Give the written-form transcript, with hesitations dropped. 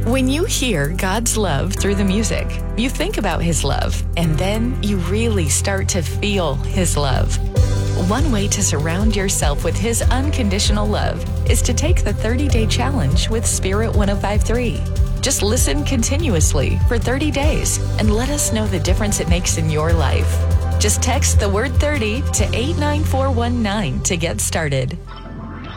When you hear God's love through the music, you think about His love, and then you really start to feel His love. One way to surround yourself with His unconditional love is to take the 30-day challenge with Spirit 105.3. Just listen continuously for 30 days and let us know the difference it makes in your life. Just text the word 30 to 89419 to get started.